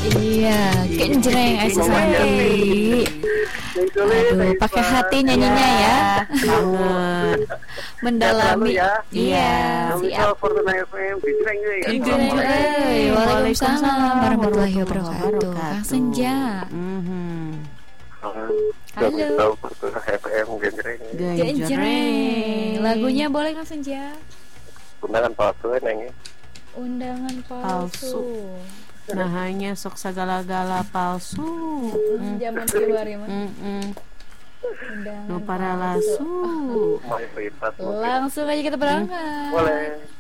Iya, genjreng Aisyah Santi. Aduh, pakai hati nyanyinya ya. Banget. Mendalami. Ya. Iya, siap. Fortuna FM, genjreng ya. Waalaikumsalam warahmatullahi wabarakatuh. Kang Senja. Halo. Tahu Fortuna FM, genjreng. Genjreng. Lagunya boleh Kang Senja? Undangan palsu neng ya. Undangan palsu. Nah hanya sok segala-gala palsu. Zaman kibar ya mah. No para lasu. Mayoritas. Langsung aja kita berangkat. Boleh.